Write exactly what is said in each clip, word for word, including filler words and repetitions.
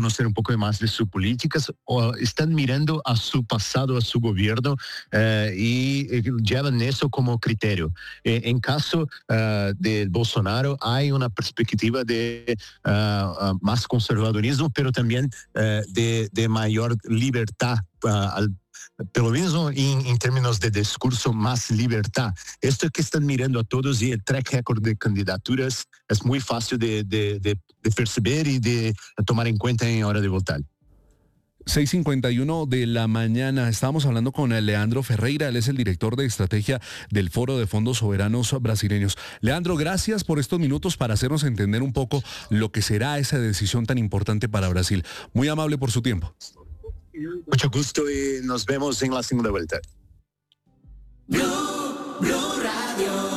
conocer un poco más de sus políticas o están mirando a su pasado, a su gobierno uh, y eh, llevan eso como criterio. Eh, en caso uh, de Bolsonaro hay una perspectiva de uh, uh, más conservadurismo, pero también uh, de, de mayor libertad uh, al pelo menos en, en términos de discurso, más libertad. Esto que están mirando a todos y el track record de candidaturas es muy fácil de, de, de, de percibir y de tomar en cuenta en hora de votar. seis cincuenta y uno de la mañana. Estábamos hablando con Leandro Ferreira, él es el director de estrategia del Foro de Fondos Soberanos Brasileños. Leandro, gracias por estos minutos para hacernos entender un poco lo que será esa decisión tan importante para Brasil. Muy amable por su tiempo. Mucho gusto y nos vemos en la segunda vuelta. Blue, Blue Radio.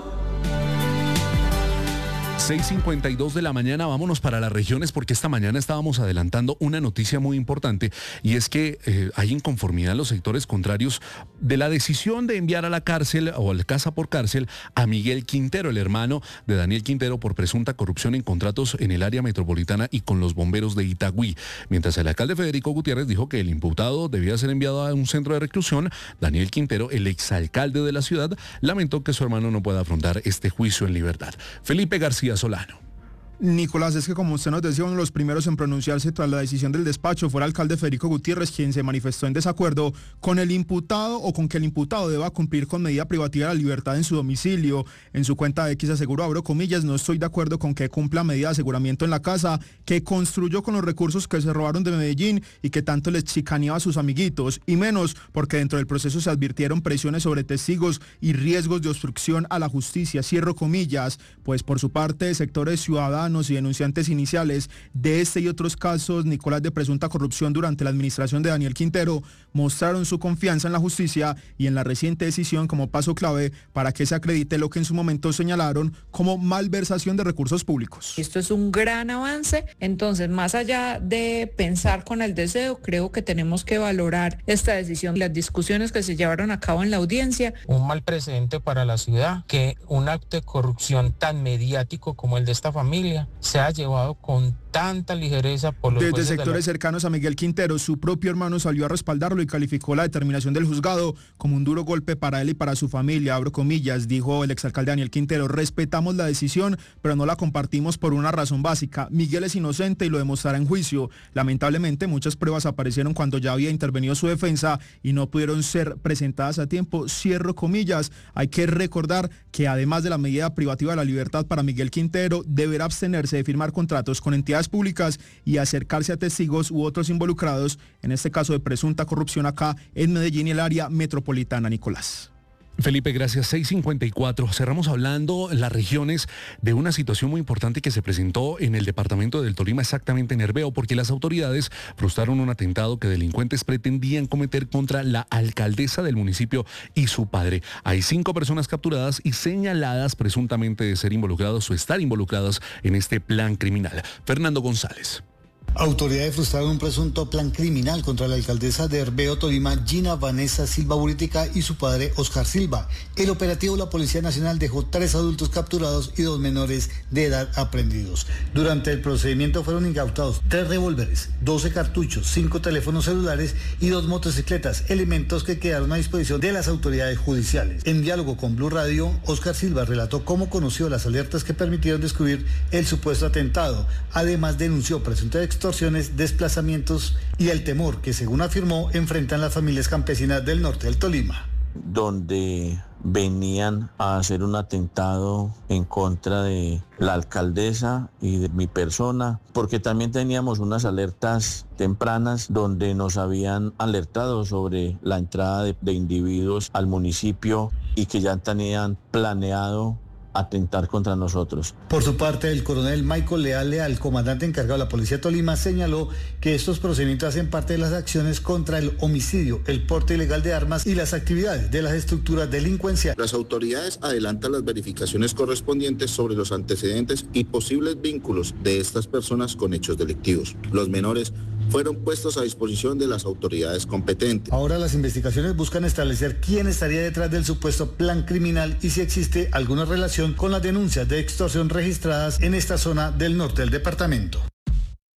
seis cincuenta y dos de la mañana, vámonos para las regiones porque esta mañana estábamos adelantando una noticia muy importante y es que eh, hay inconformidad en los sectores contrarios de la decisión de enviar a la cárcel o al casa por cárcel a Miguel Quintero, el hermano de Daniel Quintero, por presunta corrupción en contratos en el área metropolitana y con los bomberos de Itagüí. Mientras el alcalde Federico Gutiérrez dijo que el imputado debía ser enviado a un centro de reclusión, Daniel Quintero, el exalcalde de la ciudad, lamentó que su hermano no pueda afrontar este juicio en libertad. Felipe García Solano. Nicolás, es que como usted nos decía, uno de los primeros en pronunciarse tras la decisión del despacho fue el alcalde Federico Gutiérrez, quien se manifestó en desacuerdo con el imputado o con que el imputado deba cumplir con medida privativa de la libertad en su domicilio. En su cuenta de X aseguró, abro comillas, no estoy de acuerdo con que cumpla medida de aseguramiento en la casa que construyó con los recursos que se robaron de Medellín y que tanto les chicaneaba a sus amiguitos, y menos porque dentro del proceso se advirtieron presiones sobre testigos y riesgos de obstrucción a la justicia, cierro comillas. Pues por su parte, sectores ciudadanos y denunciantes iniciales de este y otros casos, Nicolás, de presunta corrupción durante la administración de Daniel Quintero, mostraron su confianza en la justicia y en la reciente decisión como paso clave para que se acredite lo que en su momento señalaron como malversación de recursos públicos. Esto es un gran avance, entonces más allá de pensar con el deseo, creo que tenemos que valorar esta decisión, las discusiones que se llevaron a cabo en la audiencia. Un mal precedente para la ciudad, que un acto de corrupción tan mediático como el de esta familia se ha llevado con tanta ligereza por los Desde sectores de la... cercanos a Miguel Quintero, su propio hermano salió a respaldarlo y calificó la determinación del juzgado como un duro golpe para él y para su familia, abro comillas, dijo el exalcalde Daniel Quintero. Respetamos la decisión, pero no la compartimos por una razón básica. Miguel es inocente y lo demostrará en juicio. Lamentablemente, muchas pruebas aparecieron cuando ya había intervenido su defensa y no pudieron ser presentadas a tiempo, cierro comillas. Hay que recordar que además de la medida privativa de la libertad para Miguel Quintero, deberá abstenerse de firmar contratos con entidades públicas y acercarse a testigos u otros involucrados, en este caso de presunta corrupción acá en Medellín y el área metropolitana. Nicolás. Felipe, gracias. seis cincuenta y cuatro. Cerramos hablando en las regiones de una situación muy importante que se presentó en el departamento del Tolima, exactamente en Herveo, porque las autoridades frustraron un atentado que delincuentes pretendían cometer contra la alcaldesa del municipio y su padre. Hay cinco personas capturadas y señaladas presuntamente de ser involucrados o estar involucradas en este plan criminal. Fernando González. Autoridades frustraron un presunto plan criminal contra la alcaldesa de Herveo, Tolima, Gina Vanessa Silva Buritica, y su padre, Oscar Silva. El operativo de la Policía Nacional dejó tres adultos capturados y dos menores de edad aprehendidos. Durante el procedimiento fueron incautados tres revólveres, doce cartuchos, cinco teléfonos celulares y dos motocicletas, elementos que quedaron a disposición de las autoridades judiciales. En diálogo con Blue Radio, Oscar Silva relató cómo conoció las alertas que permitieron descubrir el supuesto atentado. Además, denunció presuntas extorsiones, desplazamientos y el temor que, según afirmó, enfrentan las familias campesinas del norte del Tolima. Donde venían a hacer un atentado en contra de la alcaldesa y de mi persona, porque también teníamos unas alertas tempranas donde nos habían alertado sobre la entrada de, de individuos al municipio y que ya tenían planeado atentar contra nosotros. Por su parte, el coronel Michael Leal Leal, comandante encargado de la Policía de Tolima, señaló que estos procedimientos hacen parte de las acciones contra el homicidio, el porte ilegal de armas y las actividades de las estructuras delincuenciales. Las autoridades adelantan las verificaciones correspondientes sobre los antecedentes y posibles vínculos de estas personas con hechos delictivos. Los menores fueron puestos a disposición de las autoridades competentes. Ahora las investigaciones buscan establecer quién estaría detrás del supuesto plan criminal y si existe alguna relación con las denuncias de extorsión registradas en esta zona del norte del departamento.